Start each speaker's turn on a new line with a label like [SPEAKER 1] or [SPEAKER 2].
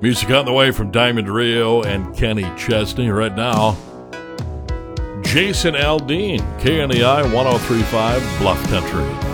[SPEAKER 1] Music on the way from Diamond Rio and Kenny Chesney. Right now, Jason Aldean, KNEI 103.5 Bluff Country.